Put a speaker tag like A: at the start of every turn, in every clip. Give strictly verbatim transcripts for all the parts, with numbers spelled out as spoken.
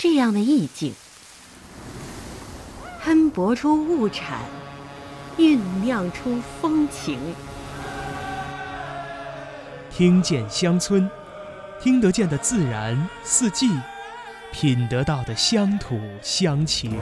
A: 这样的意境，喷薄出物产，酝酿出风情。
B: 听见乡村，听得见的自然四季，品得到的乡土乡情。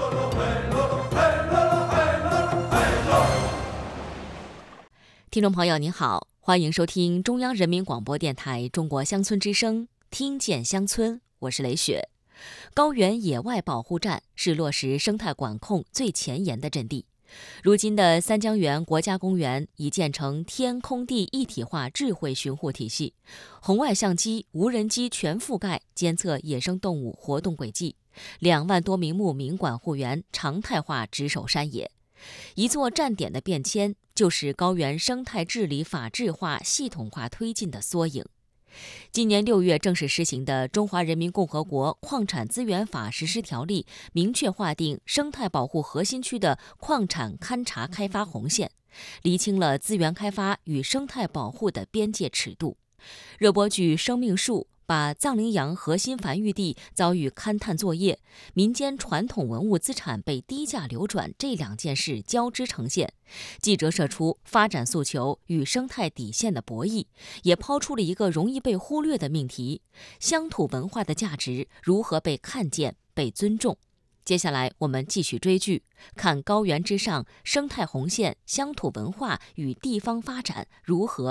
C: 听众朋友您好，欢迎收听中央人民广播电台中国乡村之声，听见乡村，我是雷雪。高原野外保护站是落实生态管控最前沿的阵地。如今的三江源国家公园已建成天空地一体化智慧巡护体系，红外相机、无人机全覆盖监测野生动物活动轨迹，两万多名牧民管护员常态化值守山野。一座站点的变迁，就是高原生态治理法治化、系统化推进的缩影。今年六月正式施行的《中华人民共和国矿产资源法实施条例》明确划定生态保护核心区的矿产勘察开发红线，厘清了资源开发与生态保护的边界尺度。热播剧《生命树》把藏羚羊核心繁育地遭遇勘探作业、民间传统文物资产被低价流转这两件事交织呈现，既折射出发展诉求与生态底线的博弈，也抛出了一个容易被忽略的命题：乡土文化的价值如何被看见、被尊重。接下来我们继续追剧，看高原之上生态红线、乡土文化与地方发展如何